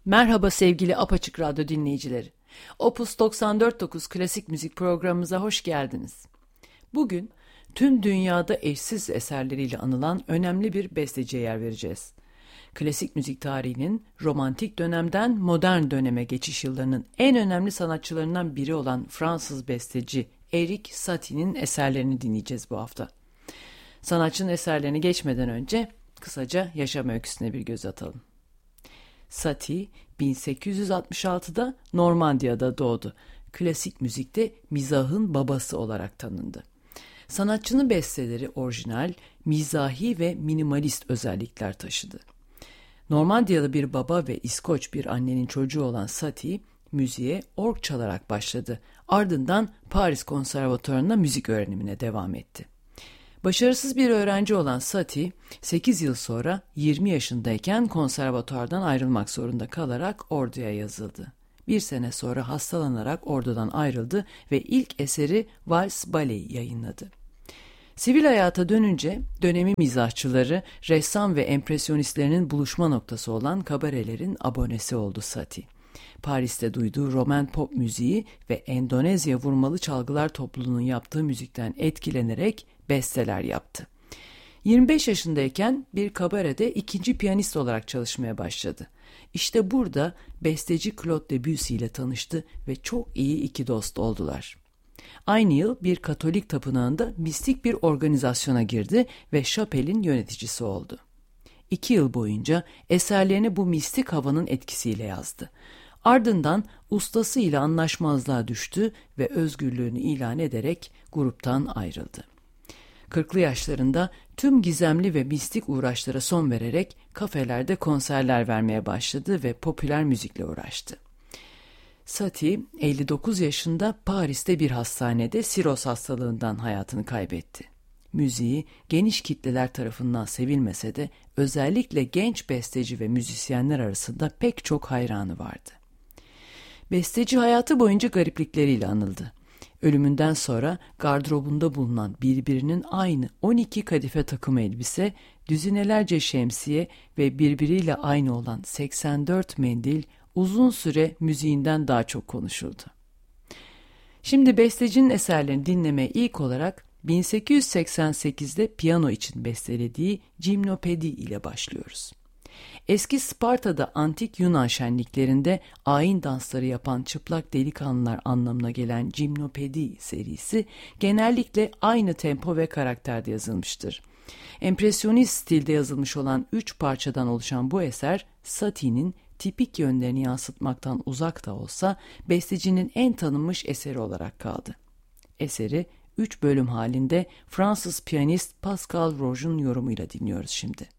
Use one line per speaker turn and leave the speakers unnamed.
Merhaba sevgili Apaçık Radyo dinleyicileri. Opus 94.9 Klasik Müzik programımıza hoş geldiniz. Bugün tüm dünyada eşsiz eserleriyle anılan önemli bir besteciye yer vereceğiz. Klasik müzik tarihinin romantik dönemden modern döneme geçiş yıllarının en önemli sanatçılarından biri olan Fransız besteci Erik Satie'nin eserlerini dinleyeceğiz bu hafta. Sanatçının eserlerine geçmeden önce kısaca yaşam öyküsüne bir göz atalım. Satie 1866'da Normandiya'da doğdu. Klasik müzikte mizahın babası olarak tanındı. Sanatçının besteleri orijinal, mizahi ve minimalist özellikler taşıdı. Normandiyalı bir baba ve İskoç bir annenin çocuğu olan Satie, müziğe org çalarak başladı. Ardından Paris Konservatuvarı'nda müzik öğrenimine devam etti. Başarısız bir öğrenci olan Satie, 8 yıl sonra 20 yaşındayken konservatuvardan ayrılmak zorunda kalarak orduya yazıldı. Bir sene sonra hastalanarak ordudan ayrıldı ve ilk eseri Vals Bale'yi yayınladı. Sivil hayata dönünce dönemi mizahçıları, ressam ve empresyonistlerinin buluşma noktası olan kabarelerin abonesi oldu Satie. Paris'te duyduğu Roman pop müziği ve Endonezya vurmalı çalgılar topluluğunun yaptığı müzikten etkilenerek besteler yaptı. 25 yaşındayken bir kabarede ikinci piyanist olarak çalışmaya başladı. İşte burada besteci Claude Debussy ile tanıştı ve çok iyi iki dost oldular. Aynı yıl bir Katolik tapınağında mistik bir organizasyona girdi ve şapelin yöneticisi oldu. 2 yıl boyunca eserlerini bu mistik havanın etkisiyle yazdı. Ardından ustasıyla anlaşmazlığa düştü ve özgürlüğünü ilan ederek gruptan ayrıldı. 40'lı yaşlarında tüm gizemli ve mistik uğraşlara son vererek kafelerde konserler vermeye başladı ve popüler müzikle uğraştı. Satie 59 yaşında Paris'te bir hastanede siroz hastalığından hayatını kaybetti. Müziği geniş kitleler tarafından sevilmese de özellikle genç besteci ve müzisyenler arasında pek çok hayranı vardı. Besteci hayatı boyunca gariplikleriyle anıldı. Ölümünden sonra gardırobunda bulunan birbirinin aynı 12 kadife takım elbise, düzinelerce şemsiye ve birbiriyle aynı olan 84 mendil uzun süre müziğinden daha çok konuşuldu. Şimdi bestecinin eserlerini dinlemeye ilk olarak 1888'de piyano için bestelediği Gimnopedi ile başlıyoruz. Eski Sparta'da antik Yunan şenliklerinde ayin dansları yapan çıplak delikanlılar anlamına gelen Gimnopedi serisi genellikle aynı tempo ve karakterde yazılmıştır. Empresyonist stilde yazılmış olan 3 parçadan oluşan bu eser, Satie'nin tipik yönlerini yansıtmaktan uzak da olsa bestecinin en tanınmış eseri olarak kaldı. Eseri 3 bölüm halinde Fransız piyanist Pascal Roche'un yorumuyla dinliyoruz şimdi.